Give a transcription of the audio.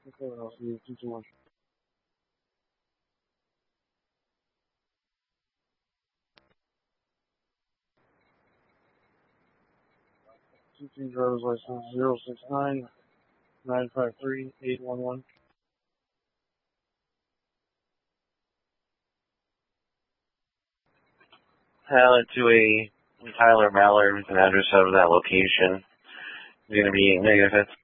Okay, I'll see you 221. 22 driver's license 069 953 811. Pilot to a Tyler Mallard with an address of that location. It's going to be negative.